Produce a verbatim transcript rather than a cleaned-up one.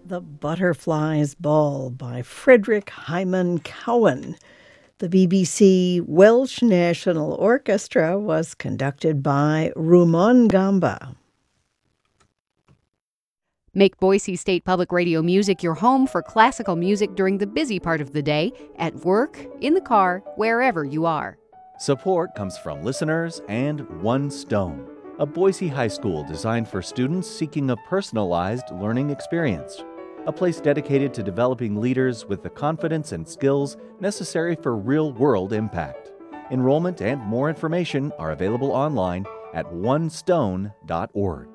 The Butterflies Ball by Frederick Hyman Cowan. The B B C Welsh National Orchestra was conducted by Rumon Gamba. Make Boise State Public Radio Music your home for classical music during the busy part of the day, at work, in the car, wherever you are. Support comes from listeners and One Stone, a Boise high school designed for students seeking a personalized learning experience. A place dedicated to developing leaders with the confidence and skills necessary for real-world impact. Enrollment and more information are available online at one stone dot org.